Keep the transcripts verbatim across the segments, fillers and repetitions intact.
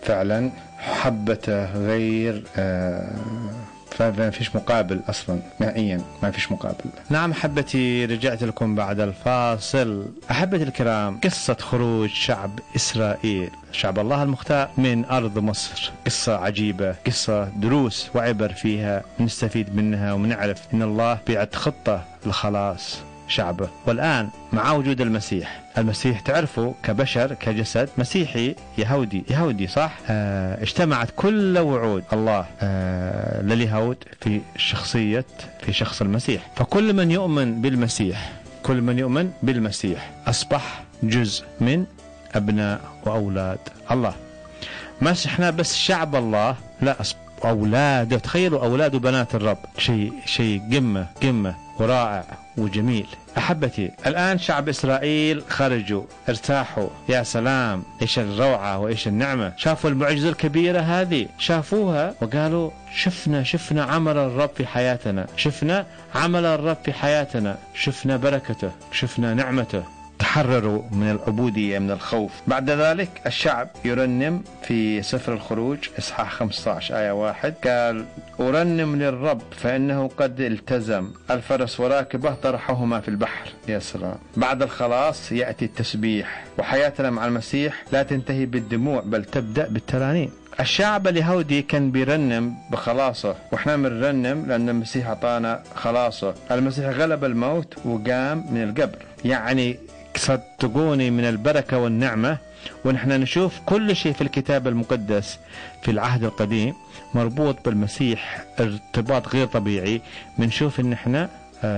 فعلا محبته غير آه فما فيش مقابل أصلا نهائيا، ما فيش مقابل. نعم أحبتي، رجعت لكم بعد الفاصل. أحبتي الكرام، قصة خروج شعب إسرائيل، شعب الله المختار، من أرض مصر، قصة عجيبة، قصة دروس وعبر فيها نستفيد منها ونعرف إن الله بيعد خطة لخلاص شعبه. والآن مع وجود المسيح، المسيح تعرفوا كبشر كجسد مسيحي يهودي يهودي صح؟ آه اجتمعت كل وعود الله آه لليهود في شخصية في شخص المسيح. فكل من يؤمن بالمسيح كل من يؤمن بالمسيح أصبح جزء من أبناء وأولاد الله. ما احنا بس شعب الله، لا، أولاده. تخيلوا أولاد وبنات الرب، شيء شيء قمة قمة ورائع وجميل. أحبتي، الآن شعب إسرائيل خرجوا، ارتاحوا، يا سلام، إيش الروعة وإيش النعمة. شافوا المعجزة الكبيرة هذه، شافوها وقالوا شفنا شفنا عمل الرب في حياتنا، شفنا عمل الرب في حياتنا، شفنا بركته، شفنا نعمته. تحرروا من العبودية، من الخوف. بعد ذلك الشعب يرنم في سفر الخروج إصحاح خمسة عشر آية واحد، قال أرنم للرب فإنه قد التزم، الفرس وراكبه طرحهما في البحر. يا سلام. بعد الخلاص يأتي التسبيح، وحياتنا مع المسيح لا تنتهي بالدموع بل تبدأ بالترانيم. الشعب اليهودي كان بيرنم بخلاصه، واحنا بنرنم لأن المسيح أعطانا خلاصه. المسيح غلب الموت وقام من القبر، يعني صدقوني من البركة والنعمة. ونحن نشوف كل شيء في الكتاب المقدس في العهد القديم مربوط بالمسيح ارتباط غير طبيعي. بنشوف ان احنا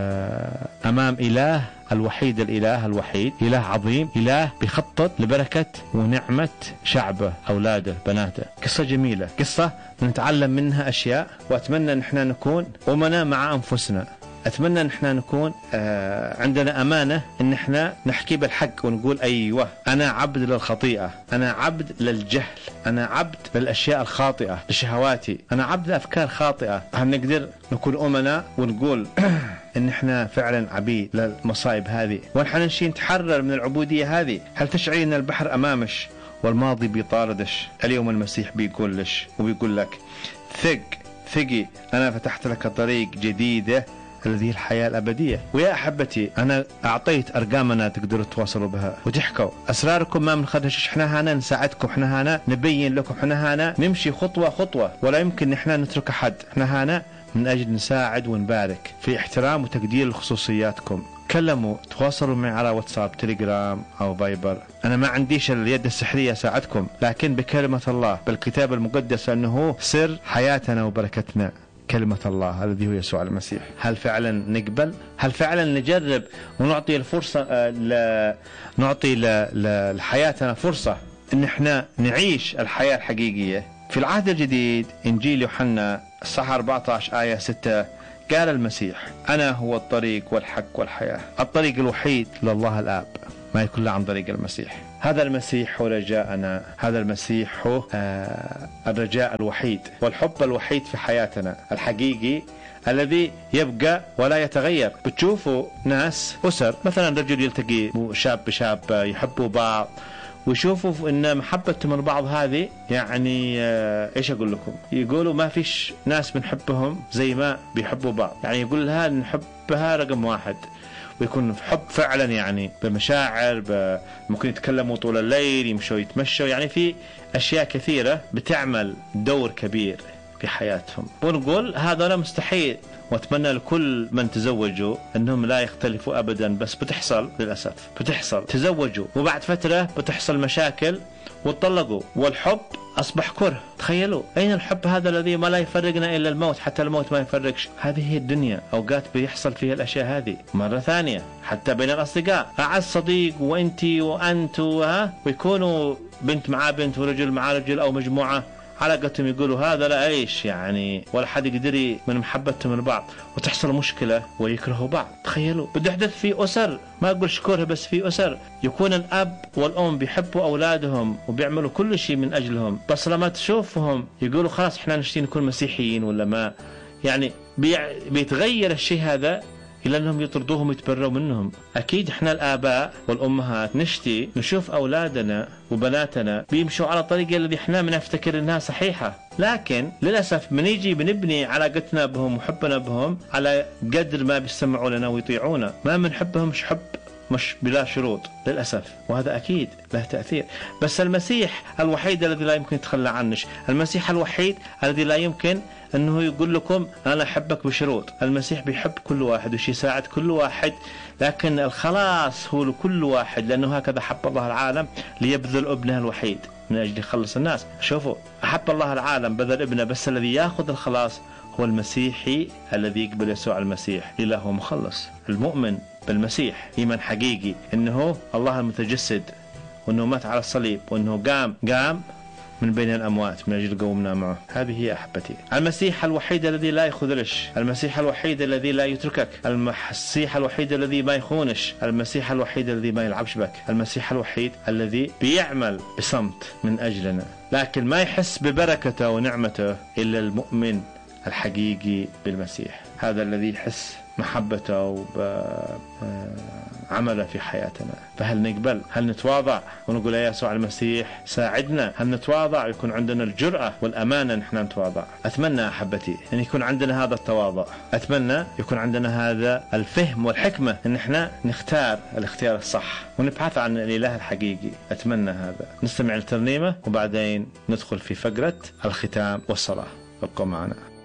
امام اله الوحيد، الاله الوحيد، اله عظيم، اله بيخطط لبركة ونعمة شعبه، اولاده، بناته. قصة جميلة، قصة نتعلم منها اشياء، واتمنى ان احنا نكون امنا مع انفسنا. أتمنى أن احنا نكون آه عندنا أمانة أن احنا نحكي بالحق ونقول أيوة أنا عبد للخطيئة، أنا عبد للجهل، أنا عبد للأشياء الخاطئة، لشهواتي، أنا عبد لأفكار خاطئة. هل نقدر نكون أمنا ونقول ان احنا فعلا عبيد للمصائب هذه، ونحن نشي نتحرر من العبودية هذه؟ هل تشعرين ان البحر أمامش والماضي بيطاردش؟ اليوم المسيح بيقولش وبيقول لك ثق ثقي، أنا فتحت لك طريق جديدة الذي الحياة الأبدية. ويا أحبتي، أنا أعطيت أرقامنا تقدروا تواصلوا بها وتحكوا أسراركم، ما بنخدش. إحنا هنا نساعدكم، إحنا هنا نبين لكم، إحنا هنا نمشي خطوة خطوة، ولا يمكن إحنا نترك أحد. إحنا هنا من أجل نساعد ونبارك في احترام وتقدير لخصوصياتكم. كلموا، تواصلوا معي على واتساب، تليجرام أو فايبر. أنا ما عنديش اليد السحرية أساعدكم، لكن بكلمة الله بالكتاب المقدس أنه سر حياتنا وبركتنا، كلمة الله الذي هو يسوع المسيح. هل فعلا نقبل؟ هل فعلا نجرب ونعطي الفرصة آه ل... نعطي ل... ل... لحياتنا فرصة ان احنا نعيش الحياة الحقيقية؟ في العهد الجديد إنجيل يوحنا الصحة أربعة عشر آية ستة قال المسيح أنا هو الطريق والحق والحياة. الطريق الوحيد لله الآب ما يكون عن طريق المسيح. هذا المسيح هو رجاءنا، هذا المسيح هو آه الرجاء الوحيد والحب الوحيد في حياتنا الحقيقي الذي يبقى ولا يتغير. بتشوفوا ناس أسر مثلا رجل يلتقي شاب بشاب يحبوا بعض ويشوفوا ان محبتهم من بعض هذه يعني آه ايش اقول لكم، يقولوا ما فيش ناس بنحبهم زي ما بيحبوا بعض. يعني يقول لها نحبها رقم واحد، ويكون في حب فعلا يعني بمشاعر، ممكن يتكلموا طول الليل، يمشوا يتمشوا، يعني في أشياء كثيرة بتعمل دور كبير في حياتهم. ونقول هذا لا مستحيل، واتمنى لكل من تزوجوا انهم لا يختلفوا ابدا، بس بتحصل للأسف، بتحصل تزوجوا وبعد فترة بتحصل مشاكل وتطلقوا، والحب أصبح كره. تخيلوا أين الحب هذا الذي ما لا يفرقنا إلا الموت، حتى الموت ما يفرقش. هذه هي الدنيا، أوقات بيحصل فيها الأشياء هذه. مرة ثانية حتى بين الأصدقاء، أعز صديق وأنتي وأنت وها، ويكونوا بنت مع بنت ورجل مع رجل أو مجموعة علاقتهم، يقولوا هذا لا ايش يعني، ولا حد يقدر من محبتهم من بعض، وتحصل مشكلة ويكرهوا بعض. تخيلوا بده يحدث في أسر، ما أقول شكورها، بس في أسر يكون الأب والأم بيحبوا أولادهم وبيعملوا كل شيء من أجلهم، بس لما تشوفهم يقولوا خلاص إحنا نشتي نكون مسيحيين ولا ما، يعني بيتغير الشيء هذا إلى أنهم يطردوهم ويتبروا منهم. أكيد إحنا الآباء والأمهات نشتي نشوف أولادنا وبناتنا بيمشوا على طريقة الذي إحنا بنفتكر إنها صحيحة، لكن للأسف من يجي بنبني علاقتنا بهم وحبنا بهم على قدر ما بيسمعوا لنا ويطيعونا، ما بنحبهم مش حب مش بلا شروط للأسف، وهذا أكيد له تأثير. بس المسيح الوحيد الذي لا يمكن يتخلى عنش، المسيح الوحيد الذي لا يمكن أنه يقول لكم أنا أحبك بشروط. المسيح بيحب كل واحد وش يساعد كل واحد، لكن الخلاص هو لكل واحد، لأنه هكذا حب الله العالم ليبذل ابنه الوحيد من أجل يخلص الناس. شوفوا، أحب الله العالم بذل ابنه، بس الذي يأخذ الخلاص هو المسيحي الذي يقبل يسوع المسيح إله مخلص. المؤمن بالمسيح إيمان حقيقي إنه الله المتجسد، وإنه مات على الصليب، وإنه قام قام من بين الأموات من أجل قومنا معه. هذه هي أحبتي المسيح الوحيد الذي لا يخذلش، المسيح الوحيد الذي لا يتركك، المسيح الوحيد الذي ما يخونش، المسيح الوحيد الذي ما يلعبش بك، المسيح الوحيد الذي بيعمل بصمت من أجلنا، لكن ما يحس ببركته ونعمته إلا المؤمن الحقيقي بالمسيح. هذا الذي يحس محبته وعمله في حياتنا. فهل نقبل؟ هل نتواضع ونقول يا يسوع المسيح ساعدنا؟ هل نتواضع ويكون عندنا الجرأة والأمانة نحن نتواضع؟ أتمنى أحبتي أن يكون عندنا هذا التواضع، أتمنى يكون عندنا هذا الفهم والحكمة أن احنا نختار الاختيار الصح ونبحث عن الإله الحقيقي. أتمنى هذا. نستمع للترنيمة وبعدين ندخل في فقرة الختام والصلاة. ابقوا معنا.